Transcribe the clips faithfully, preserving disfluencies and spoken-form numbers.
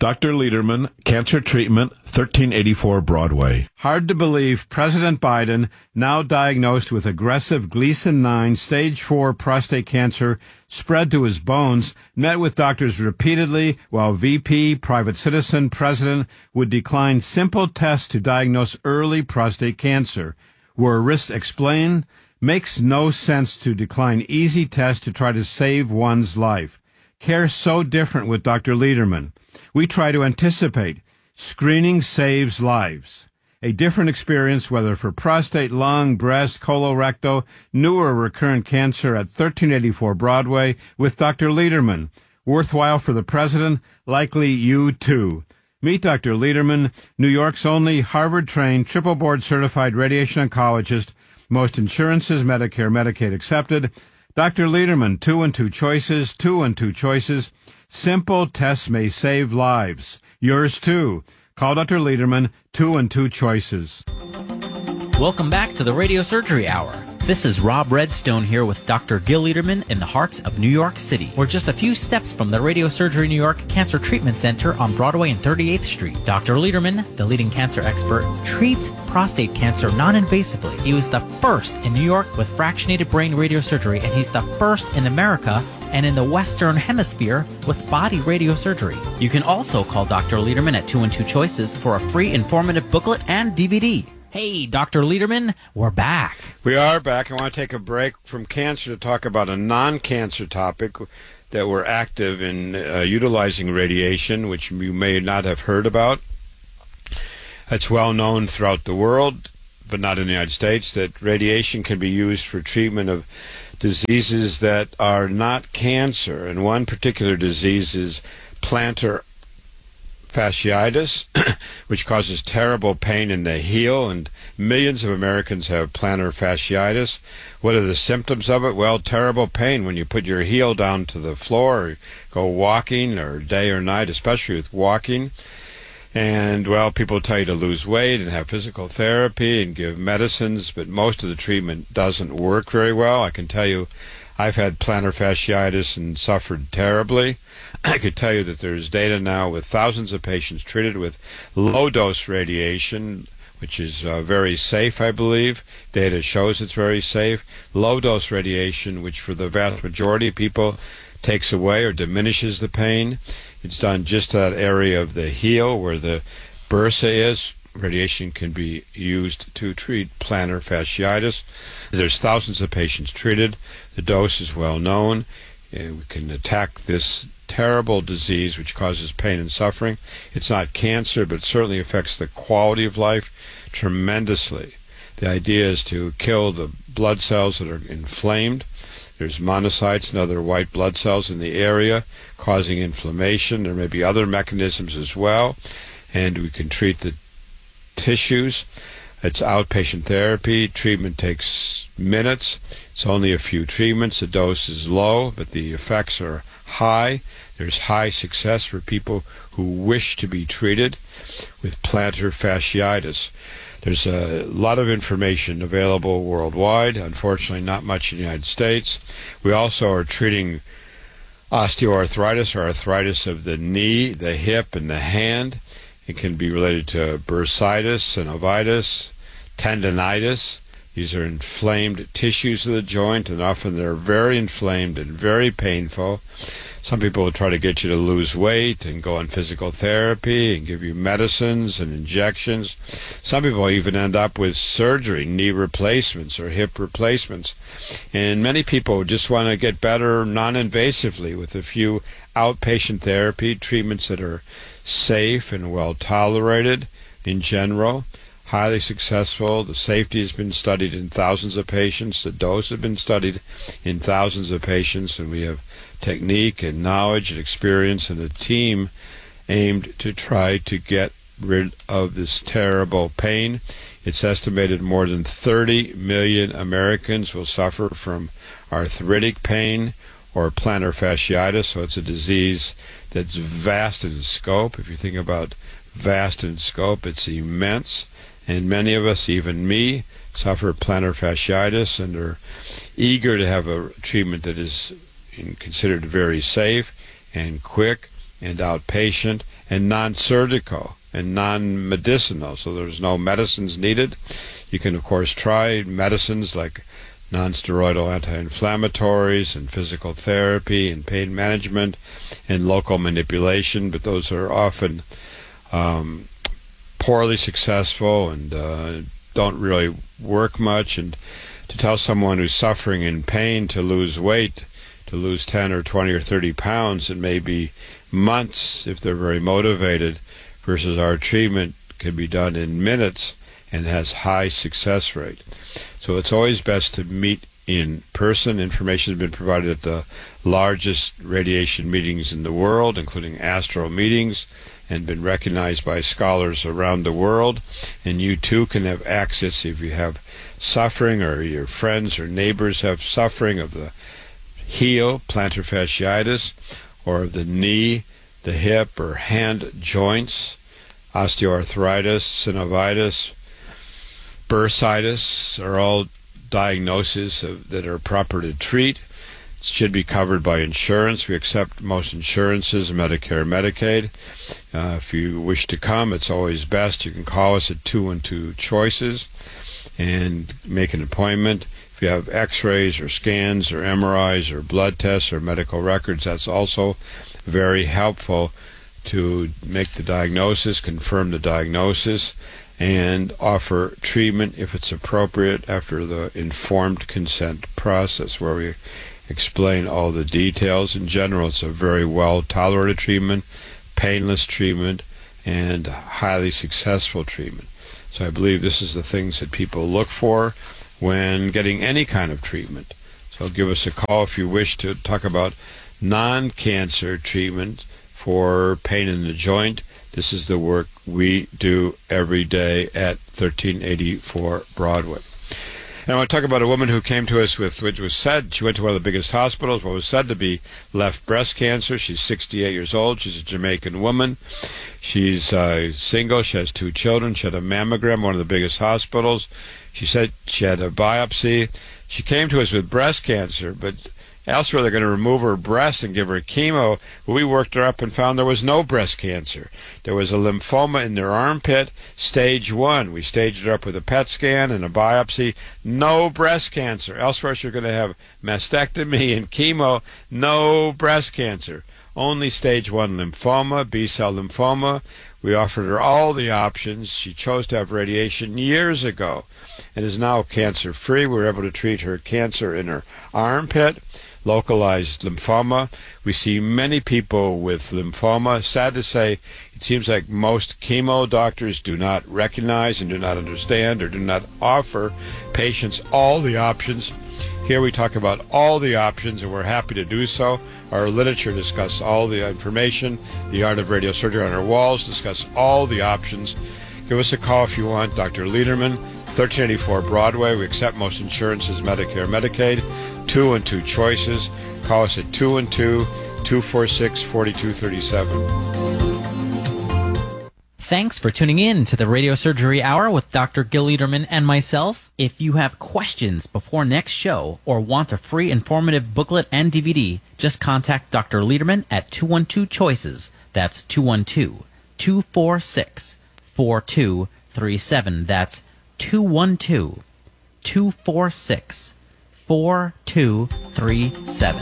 Doctor Lederman, Cancer Treatment, thirteen eighty-four Broadway. Hard to believe President Biden, now diagnosed with aggressive Gleason nine stage four prostate cancer spread to his bones, met with doctors repeatedly while V P, private citizen, president would decline simple tests to diagnose early prostate cancer. Were risks explained? Makes no sense to decline easy tests to try to save one's life. Care so different with Doctor Lederman. We try to anticipate. Screening saves lives. A different experience, whether for prostate, lung, breast, colorectal, new or recurrent cancer at thirteen eighty-four Broadway with Doctor Lederman. Worthwhile for the president, likely you too. Meet Doctor Lederman, New York's only Harvard-trained, triple board-certified radiation oncologist, most insurances, Medicare, Medicaid accepted. Doctor Lederman, two and two choices, two and two choices. Simple tests may save lives. Yours too. Call Doctor Lederman, two and two choices. Welcome back to the Radio Surgery Hour. This is Rob Redstone here with Doctor Gil Lederman in the heart of New York City. We're just a few steps from the Radio Surgery New York Cancer Treatment Center on Broadway and thirty-eighth Street. Doctor Lederman, the leading cancer expert, treats prostate cancer non-invasively. He was the first in New York with fractionated brain radiosurgery, and he's the first in America and in the Western Hemisphere with body radiosurgery. You can also call Doctor Lederman at two and two choices for a free informative booklet and D V D. Hey, Doctor Lederman, we're back. We are back. I want to take a break from cancer to talk about a non-cancer topic that we're active in uh, utilizing radiation, which you may not have heard about. It's well known throughout the world, but not in the United States, that radiation can be used for treatment of diseases that are not cancer. And one particular disease is plantar fasciitis, which causes terrible pain in the heel, and millions of Americans have plantar fasciitis. What are the symptoms of it? Well, terrible pain when you put your heel down to the floor, or go walking, or day or night, especially with walking. And, well, people tell you to lose weight and have physical therapy and give medicines, but most of the treatment doesn't work very well. I can tell you I've had plantar fasciitis and suffered terribly. I could tell you that there's data now with thousands of patients treated with low-dose radiation, which is uh, very safe, I believe. Data shows it's very safe. Low-dose radiation, which for the vast majority of people takes away or diminishes the pain. It's done just that area of the heel where the bursa is. Radiation can be used to treat plantar fasciitis. There's thousands of patients treated. The dose is well known. And we can attack this terrible disease which causes pain and suffering. It's not cancer, but it certainly affects the quality of life tremendously. The idea is to kill the blood cells that are inflamed. There's monocytes and other white blood cells in the area causing inflammation. There may be other mechanisms as well. And we can treat the tissues. It's outpatient therapy. Treatment takes minutes. It's only a few treatments. The dose is low, but the effects are high. There's high success for people who wish to be treated with plantar fasciitis. There's a lot of information available worldwide. Unfortunately, not much in the United States. We also are treating osteoarthritis, or arthritis of the knee, the hip, and the hand. It can be related to bursitis, synovitis, tendinitis. These are inflamed tissues of the joint, and often they're very inflamed and very painful. Some people will try to get you to lose weight and go on physical therapy and give you medicines and injections. Some people even end up with surgery, knee replacements or hip replacements. And many people just want to get better non-invasively with a few outpatient therapy treatments that are safe and well tolerated in general. Highly successful. The safety has been studied in thousands of patients. The dose has been studied in thousands of patients, and we have technique and knowledge and experience and a team aimed to try to get rid of this terrible pain. It's estimated more than thirty million Americans will suffer from arthritic pain or plantar fasciitis, so it's a disease that's vast in scope. If you think about vast in scope, it's immense. And many of us, even me, suffer plantar fasciitis and are eager to have a treatment that is considered very safe and quick and outpatient and non-surgical and non-medicinal, so there's no medicines needed. You can, of course, try medicines like non-steroidal anti-inflammatories and physical therapy and pain management and local manipulation, but those are often um, poorly successful and uh, don't really work much. And to tell someone who's suffering in pain to lose weight, to lose ten or twenty or thirty pounds, it may be months if they're very motivated, versus our treatment can be done in minutes and has high success rate. So it's always best to meet in person. Information has been provided at the largest radiation meetings in the world, including Astro meetings, and been recognized by scholars around the world. And you too can have access if you have suffering, or your friends or neighbors have suffering of the heel, plantar fasciitis, or of the knee, the hip, or hand joints, osteoarthritis, synovitis, bursitis are all diagnoses of, that are proper to treat. It should be covered by insurance. We accept most insurances, Medicare, Medicaid. Uh, if you wish to come, it's always best. You can call us at two one two choices and make an appointment. If you have x-rays or scans or M R Is or blood tests or medical records, that's also very helpful to make the diagnosis, confirm the diagnosis, and offer treatment if it's appropriate after the informed consent process, where we explain all the details. In general, it's a very well-tolerated treatment, painless treatment, and highly successful treatment. So I believe this is the things that people look for when getting any kind of treatment. So give us a call if you wish to talk about non-cancer treatment for pain in the joint. This is the work we do every day at thirteen eighty-four Broadway. And I want to talk about a woman who came to us with, which was said, she went to one of the biggest hospitals, what was said to be left breast cancer. She's sixty-eight years old. She's a Jamaican woman. She's uh, single. She has two children. She had a mammogram, one of the biggest hospitals. She said she had a biopsy. She came to us with breast cancer, but elsewhere they're going to remove her breast and give her chemo. We worked her up and found there was no breast cancer. There was a lymphoma in their armpit, stage one. We staged her up with a P E T scan and a biopsy. No breast cancer. Elsewhere she's going to have mastectomy and chemo. No breast cancer. Only stage one lymphoma, B-cell lymphoma. We offered her all the options. She chose to have radiation years ago and is now cancer-free. We were able to treat her cancer in her armpit, localized lymphoma. We see many people with lymphoma. Sad to say, it seems like most chemo doctors do not recognize and do not understand or do not offer patients all the options. Here we talk about all the options, and we're happy to do so. Our literature discusses all the information. The Art of Radiosurgery on our walls discuss all the options. Give us a call if you want. Doctor Lederman, thirteen eighty-four Broadway. We accept most insurances, Medicare, Medicaid. Two and two choices. Call us at two one two, two four six, four two three seven. Thanks for tuning in to the Radiosurgery Hour with Doctor Gil Lederman and myself. If you have questions before next show or want a free informative booklet and D V D, just contact Doctor Lederman at two one two choices. That's two one two, two four six, four two three seven. That's two one two, two four six, four two three seven.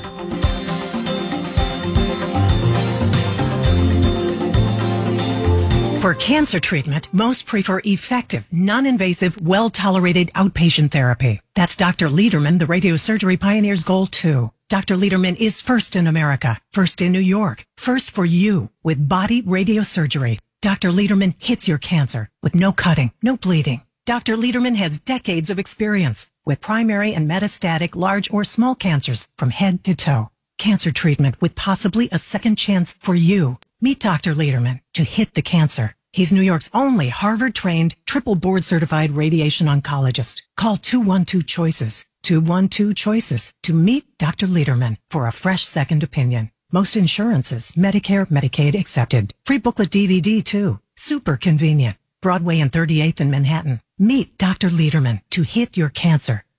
For cancer treatment, most prefer effective, non-invasive, well-tolerated outpatient therapy. That's Doctor Lederman, the radiosurgery pioneer's goal, too. Doctor Lederman is first in America, first in New York, first for you with body radiosurgery. Doctor Lederman hits your cancer with no cutting, no bleeding. Doctor Lederman has decades of experience with primary and metastatic large or small cancers from head to toe. Cancer treatment with possibly a second chance for you. Meet Doctor Lederman to hit the cancer. He's New York's only Harvard-trained, triple board-certified radiation oncologist. Call two one two choices, two one two choices to meet Doctor Lederman for a fresh second opinion. Most insurances, Medicare, Medicaid accepted. Free booklet D V D, too. Super convenient. Broadway and thirty-eighth in Manhattan. Meet Doctor Lederman to hit your cancer.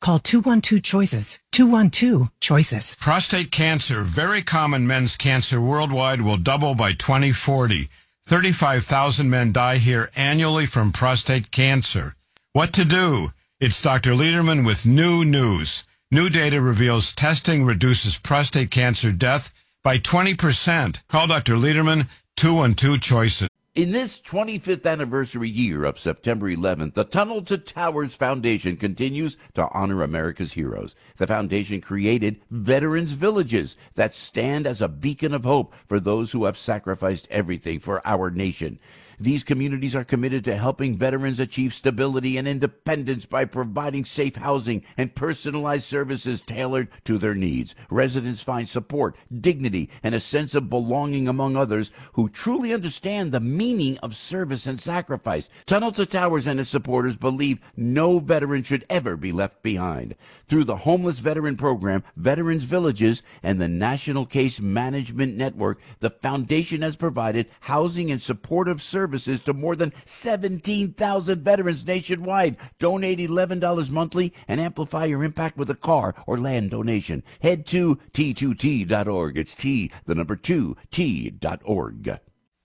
Call two one two choices, two one two choices. Prostate cancer, very common men's cancer worldwide, will double by twenty forty. thirty-five thousand men die here annually from prostate cancer. What to do? It's Doctor Lederman with new news. New data reveals testing reduces prostate cancer death by twenty percent. Call Doctor Lederman, two one two choices. In this twenty-fifth anniversary year of September eleventh, the Tunnel to Towers Foundation continues to honor America's heroes. The foundation created Veterans Villages that stand as a beacon of hope for those who have sacrificed everything for our nation. These communities are committed to helping veterans achieve stability and independence by providing safe housing and personalized services tailored to their needs. Residents find support, dignity, and a sense of belonging among others who truly understand the meaning of service and sacrifice. Tunnel to Towers and its supporters believe no veteran should ever be left behind. Through the Homeless Veteran Program, Veterans Villages, and the National Case Management Network, the foundation has provided housing and supportive services services to more than seventeen thousand veterans nationwide. Donate eleven dollars monthly and amplify your impact with a car or land donation. Head to T two T dot org. It's T, the number two, T dot org.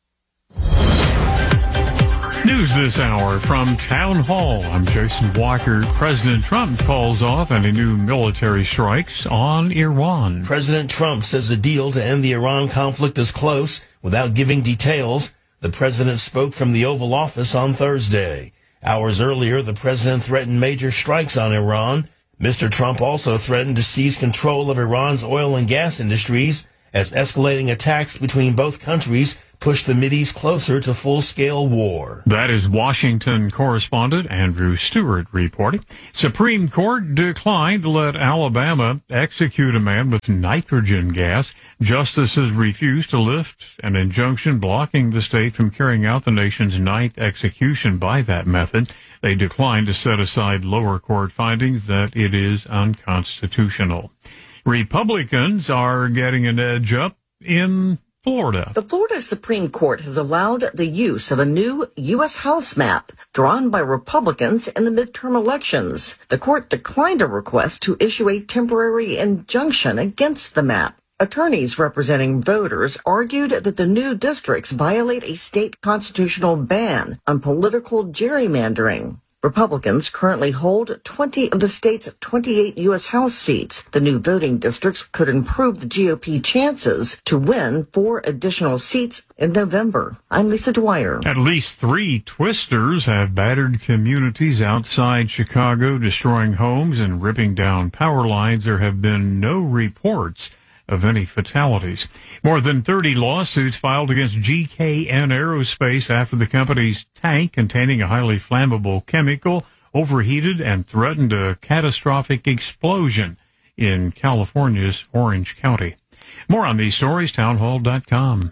News this hour from Town Hall. I'm Jason Walker. President Trump calls off any new military strikes on Iran. President Trump says a deal to end the Iran conflict is close without giving details. The president spoke from the Oval Office on Thursday. Hours earlier, the president threatened major strikes on Iran. Mister Trump also threatened to seize control of Iran's oil and gas industries as escalating attacks between both countries push the Mideast closer to full-scale war. That is Washington correspondent Andrew Stewart reporting. Supreme Court declined to let Alabama execute a man with nitrogen gas. Justices refused to lift an injunction blocking the state from carrying out the nation's ninth execution by that method. They declined to set aside lower court findings that it is unconstitutional. Republicans are getting an edge up in Florida. The Florida Supreme Court has allowed the use of a new U S House map drawn by Republicans in the midterm elections. The court declined a request to issue a temporary injunction against the map. Attorneys representing voters argued that the new districts violate a state constitutional ban on political gerrymandering. Republicans currently hold twenty of the state's twenty-eight U S House seats. The new voting districts could improve the G O P chances to win four additional seats in November. I'm Lisa Dwyer. At least three twisters have battered communities outside Chicago, destroying homes and ripping down power lines. There have been no reports of any fatalities. More than thirty lawsuits filed against G K N Aerospace after the company's tank containing a highly flammable chemical overheated and threatened a catastrophic explosion in California's Orange County. More on these stories, townhall dot com.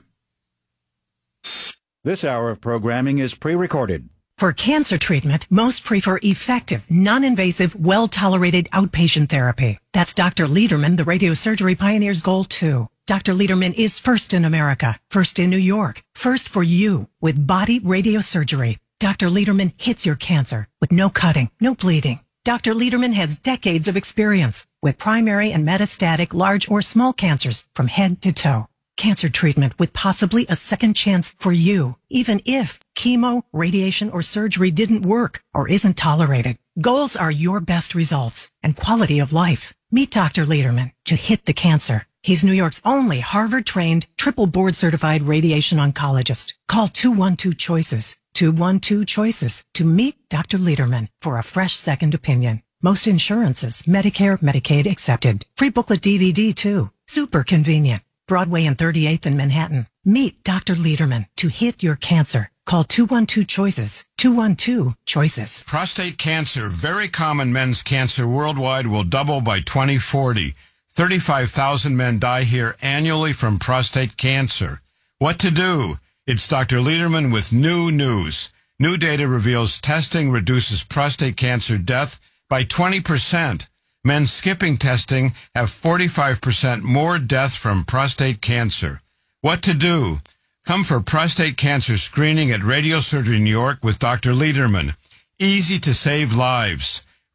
This hour of programming is pre-recorded. For cancer treatment, most prefer effective, non-invasive, well-tolerated outpatient therapy. That's Doctor Lederman, the radiosurgery pioneer's goal, too. Doctor Lederman is first in America, first in New York, first for you with body radiosurgery. Doctor Lederman hits your cancer with no cutting, no bleeding. Doctor Lederman has decades of experience with primary and metastatic large or small cancers from head to toe. Cancer treatment with possibly a second chance for you, even if chemo, radiation, or surgery didn't work or isn't tolerated. Goals are your best results and quality of life. Meet Doctor Lederman to hit the cancer. He's New York's only Harvard-trained, triple board-certified radiation oncologist. Call two one two choices, two one two choices to meet Doctor Lederman for a fresh second opinion. Most insurances, Medicare, Medicaid accepted. Free booklet D V D too. Super convenient. Broadway and thirty-eighth in Manhattan. Meet Doctor Lederman to hit your cancer. Call two one two choices, two one two choices. Prostate cancer, very common men's cancer worldwide, will double by twenty forty. thirty-five thousand men die here annually from prostate cancer. What to do? It's Doctor Lederman with new news. New data reveals testing reduces prostate cancer death by twenty percent. Men skipping testing have forty-five percent more death from prostate cancer. What to do? Come for prostate cancer screening at Radiosurgery New York with Doctor Lederman. Easy to save lives.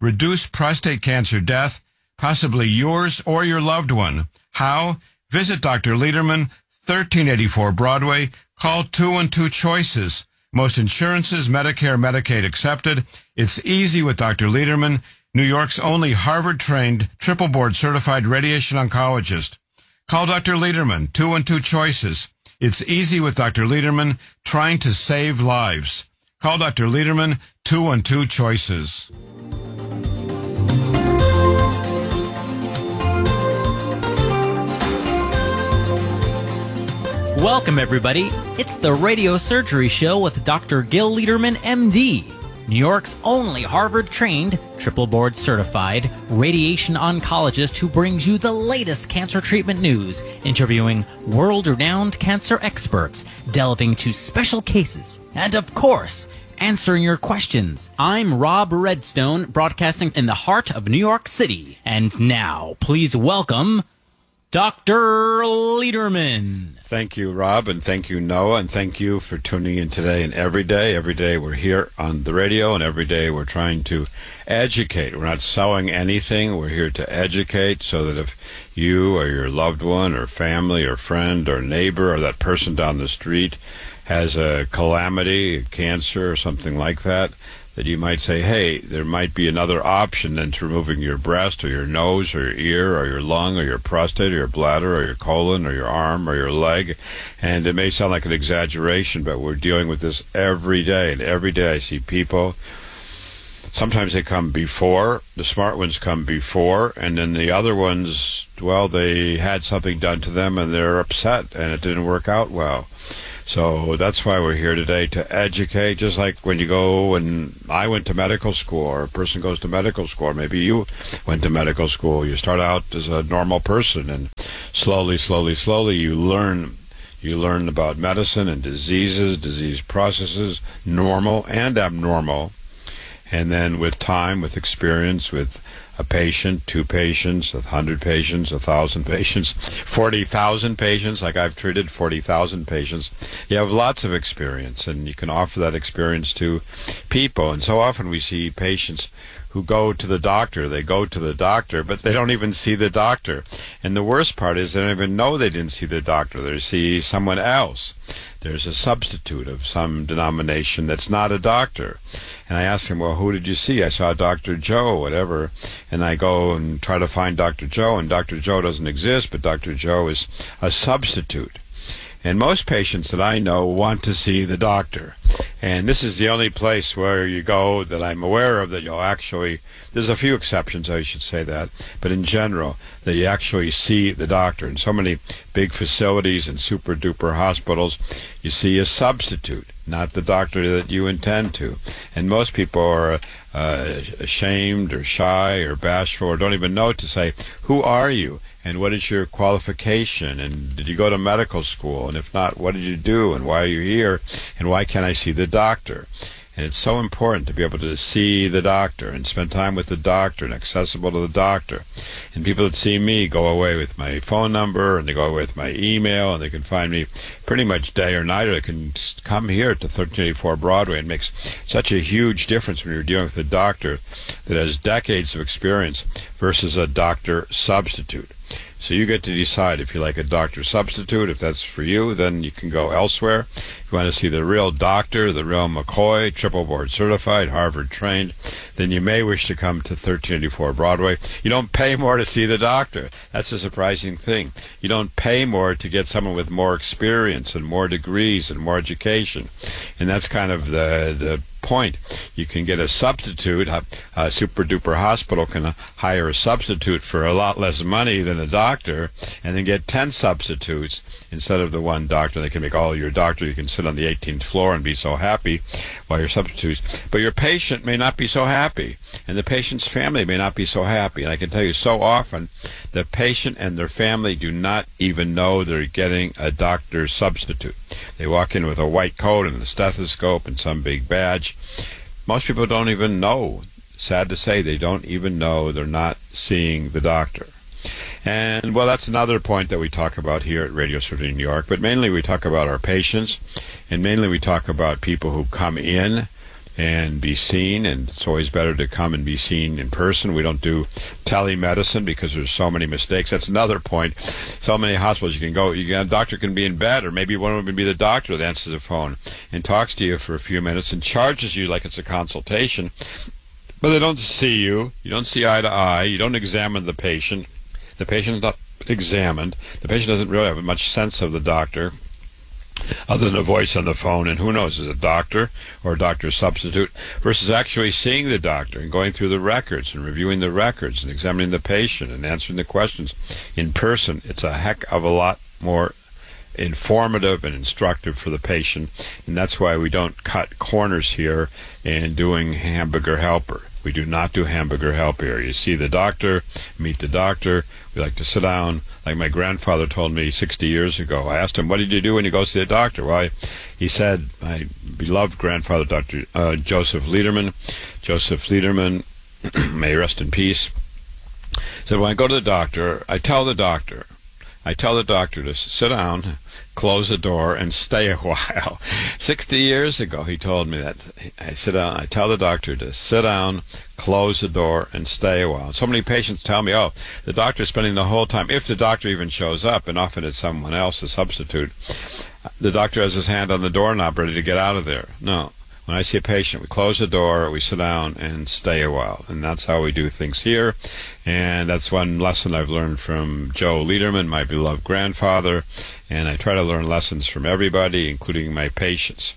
reduce prostate cancer death, possibly yours or your loved one. How? Visit Doctor Lederman, thirteen eighty-four Broadway. Call two and two choices. Most insurances, Medicare, Medicaid accepted. It's easy with Doctor Lederman, New York's only Harvard-trained, triple-board certified radiation oncologist. Call Doctor Lederman, two and two choices. It's easy with Doctor Lederman, trying to save lives. Call Doctor Lederman, two and two choices. Welcome, everybody. It's the Radio Surgery Show with Doctor Gil Lederman, M D, New York's only Harvard-trained, triple-board certified radiation oncologist who brings you the latest cancer treatment news, interviewing world-renowned cancer experts, delving to special cases, and, of course, answering your questions. I'm Rob Redstone, broadcasting in the heart of New York City. And now, please welcome Doctor Lederman. Thank you, Rob, and thank you, Noah, and thank you for tuning in today and every day. Every day we're here on the radio, and every day we're trying to educate. We're not selling anything. We're here to educate so that if you or your loved one or family or friend or neighbor or that person down the street has a calamity, cancer or something like that, that you might say, hey, there might be another option than to removing your breast or your nose or your ear or your lung or your prostate or your bladder or your colon or your arm or your leg. And it may sound like an exaggeration, but we're dealing with this every day. And every day I see people, sometimes they come before, the smart ones come before, and then the other ones, well, they had something done to them and they're upset and it didn't work out well. So that's why we're here today, to educate, just like when you go, and I went to medical school, or a person goes to medical school, or maybe you went to medical school. You start out as a normal person, and slowly, slowly, slowly you learn you learn about medicine and diseases, disease processes, normal and abnormal. And then with time, with experience, with a patient, two patients, a hundred patients, a thousand patients, forty thousand patients, like I've treated forty thousand patients, you have lots of experience, and you can offer that experience to people. And so often we see patients who go to the doctor. They go to the doctor, but they don't even see the doctor. And the worst part is they don't even know they didn't see the doctor. They see someone else. There's a substitute of some denomination that's not a doctor. And I ask him, well, who did you see? I saw Doctor Joe, whatever. And I go and try to find Doctor Joe, and Doctor Joe doesn't exist, but Doctor Joe is a substitute. And most patients that I know want to see the doctor. And this is the only place where you go that I'm aware of that you'll actually, there's a few exceptions, I should say that, but in general, that you actually see the doctor. In so many big facilities and super-duper hospitals, you see a substitute, not the doctor that you intend to. And most people are uh, ashamed or shy or bashful or don't even know to say, who are you? And what is your qualification? And did you go to medical school? And if not, what did you do? And why are you here? And why can't I see the doctor? And it's so important to be able to see the doctor and spend time with the doctor and accessible to the doctor. And people that see me go away with my phone number, and they go away with my email, and they can find me pretty much day or night, or they can come here to thirteen eighty-four Broadway. It makes such a huge difference when you're dealing with a doctor that has decades of experience versus a doctor substitute. So you get to decide if you like a doctor substitute. If that's for you, then you can go elsewhere. If you want to see the real doctor, the real McCoy, triple board certified, Harvard trained, then you may wish to come to thirteen eighty-four Broadway. You don't pay more to see the doctor. That's a surprising thing. You don't pay more to get someone with more experience and more degrees and more education. And that's kind of the the point. You can get a substitute. A, a super-duper hospital can hire a substitute for a lot less money than a doctor, and then get ten substitutes instead of the one doctor. They can make all your doctor. You can sit on the eighteenth floor and be so happy while you're substitutes. But your patient may not be so happy, and the patient's family may not be so happy. And I can tell you, so often the patient and their family do not even know they're getting a doctor substitute. They walk in with a white coat and a stethoscope and some big badge. Most people don't even know. Sad to say, they don't even know they're not seeing the doctor. And, well, that's another point that we talk about here at Radio Surgery New York. But mainly we talk about our patients, and mainly we talk about people who come in and be seen, and it's always better to come and be seen in person. We don't do telemedicine because there's so many mistakes. That's another point. So many hospitals you can go, you can, a doctor can be in bed, or maybe one of them can be the doctor that answers the phone and talks to you for a few minutes and charges you like it's a consultation. But they don't see you. You don't see eye to eye. You don't examine the patient. The patient's not examined. The patient doesn't really have much sense of the doctor other than a voice on the phone, and who knows, is it a doctor or a doctor's substitute, versus actually seeing the doctor and going through the records and reviewing the records and examining the patient and answering the questions in person. It's a heck of a lot more informative and instructive for the patient, and that's why we don't cut corners here in doing hamburger helper. We do not do hamburger help here. You see the doctor, meet the doctor. We like to sit down. Like my grandfather told me sixty years ago. I asked him, what did you do when you go see the doctor? Well, he said, my beloved grandfather, Doctor Uh, Joseph Lederman, Joseph Lederman, may he rest in peace, said, when I go to the doctor, I tell the doctor, I tell the doctor to sit down, close the door, and stay a while. Sixty years ago, he told me that. I sit down. I tell the doctor to sit down, close the door, and stay a while. So many patients tell me, oh, the doctor's spending the whole time, if the doctor even shows up, and often it's someone else, a substitute, the doctor has his hand on the doorknob ready to get out of there. No. When I see a patient, we close the door, we sit down, and stay a while. And that's how we do things here. And that's one lesson I've learned from Joe Lederman, my beloved grandfather. And I try to learn lessons from everybody, including my patients.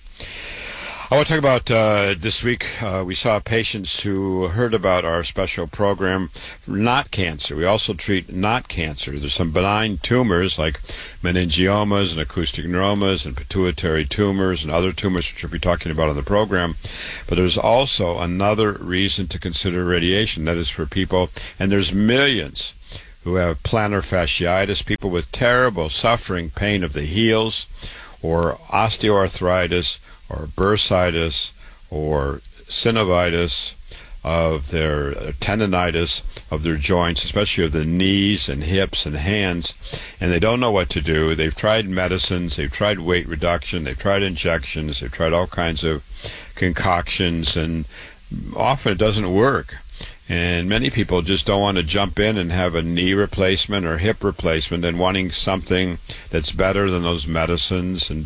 I want to talk about uh, this week. Uh, we saw patients who heard about our special program, not cancer. We also treat not cancer. There's some benign tumors like meningiomas and acoustic neuromas and pituitary tumors and other tumors which we'll be talking about on the program. But there's also another reason to consider radiation. That is for people, and there's millions who have plantar fasciitis, people with terrible suffering, pain of the heels, or osteoarthritis, or bursitis, or synovitis of their tendonitis of their joints, especially of the knees and hips and hands, and they don't know what to do. They've tried medicines, they've tried weight reduction, they've tried injections, they've tried all kinds of concoctions, and often it doesn't work. And many people just don't want to jump in and have a knee replacement or hip replacement and wanting something that's better than those medicines and